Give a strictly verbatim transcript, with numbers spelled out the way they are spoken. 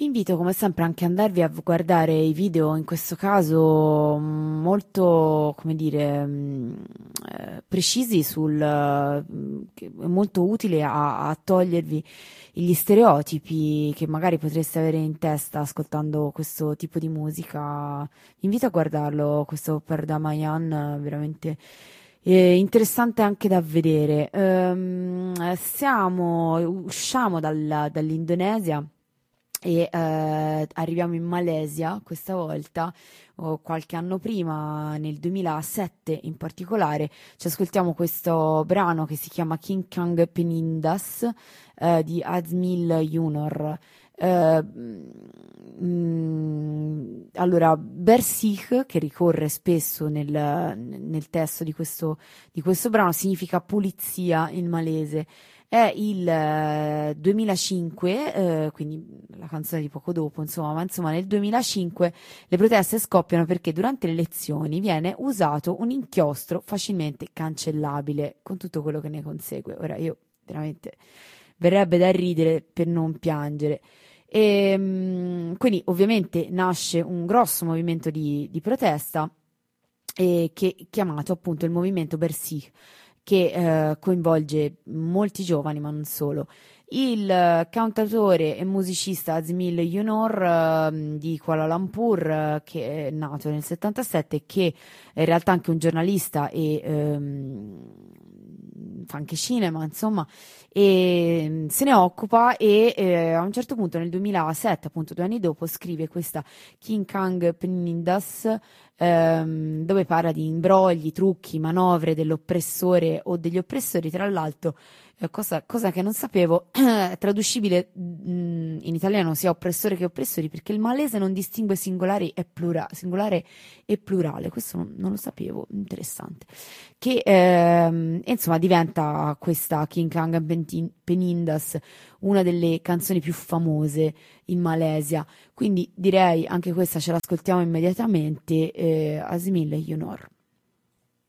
Vi invito come sempre anche ad andarvi a guardare i video, in questo caso mm, molto, come dire, mm, eh, precisi sul, mm, che è molto utile a, a togliervi gli stereotipi che magari potreste avere in testa ascoltando questo tipo di musica. Vi invito a guardarlo, questo per Damayan, eh, veramente eh, interessante anche da vedere. Ehm, siamo, usciamo dal- dall'Indonesia e eh, arriviamo in Malesia questa volta, o qualche anno prima, nel duemilasette in particolare. Ci ascoltiamo questo brano che si chiama King Kang Penindas eh, di Azmil Junior. Eh, mm, allora, Bersih, che ricorre spesso nel, nel testo di questo, di questo brano, significa pulizia in malese. È il eh, duemilacinque, eh, quindi la canzone di poco dopo, insomma, ma insomma nel duemilacinque le proteste scoppiano perché durante le elezioni viene usato un inchiostro facilmente cancellabile, con tutto quello che ne consegue. Ora io veramente verrebbe da ridere per non piangere. E, mm, quindi ovviamente nasce un grosso movimento di, di protesta eh, che, chiamato appunto il movimento Bersih, che eh, coinvolge molti giovani, ma non solo. Il eh, cantautore e musicista Azmil Yunor eh, di Kuala Lumpur, eh, che è nato nel settantasette, che è in realtà anche un giornalista e ehm, fa anche cinema, insomma, e mm, se ne occupa e eh, a un certo punto nel duemilasette, appunto due anni dopo, scrive questa King Kang Penindas, ehm, dove parla di imbrogli, trucchi, manovre dell'oppressore o degli oppressori, tra l'altro, eh, cosa, cosa che non sapevo, è traducibile mh, in italiano sia oppressore che oppressori, perché il malese non distingue singolari e plura- singolare e plurale, questo non, non lo sapevo, interessante. Che ehm, e insomma diventa questa King Kang Pentin- Penindas una delle canzoni più famose in Malesia, quindi direi anche questa ce l'ascoltiamo immediatamente, eh, Asmil Yunor.